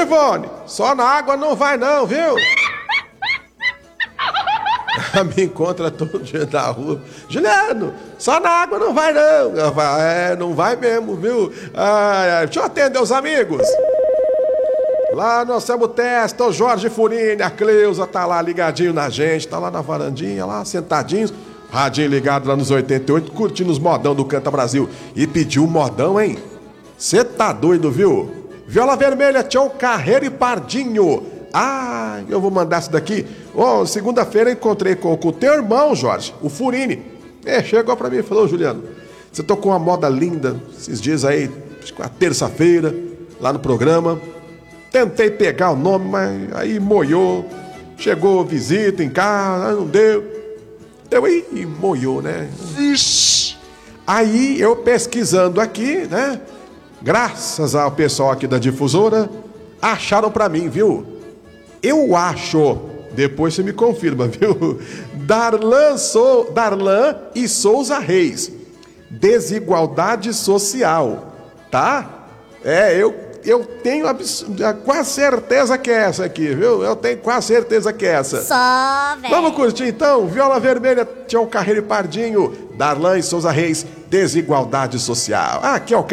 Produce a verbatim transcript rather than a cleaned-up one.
Ivone, só na água não vai não, viu? Me encontra todo dia na rua. Juliano, só na água não vai não. Eu falo, é, não vai mesmo, viu? Ai, ai. Deixa eu atender os amigos. Lá nós temos o Testa, o Jorge Furini, a Cleusa tá lá ligadinho na gente, tá lá na varandinha, lá sentadinhos, radinho ligado lá nos oitenta e oito, curtindo os modão do Canta Brasil. E pediu um modão, hein? Cê tá doido, viu? Viola Vermelha, Tião Carreiro e Pardinho. Ah, eu vou mandar isso daqui. Oh, segunda-feira encontrei com, com o teu irmão, Jorge, o Furini. É, chegou pra mim e falou, Juliano, você tocou uma moda linda esses dias aí, acho que uma terça-feira, lá no programa. Tentei pegar o nome, mas aí moiou. Chegou visita em casa, não deu. Deu aí e moiou, né? Vixe. Aí eu pesquisando aqui, né? Graças ao pessoal aqui da difusora, acharam pra mim, viu? Eu acho, depois você me confirma, viu? Darlan, Sou, Darlan e Souza Reis. Desigualdade social, tá? É, eu, eu tenho abs... quase certeza que é essa aqui, viu? Eu tenho quase certeza que é essa. Só, velho. Vamos curtir então? Viola Vermelha, Tião Carreiro e Pardinho, Darlan e Souza Reis, Desigualdade social. Ah, aqui é o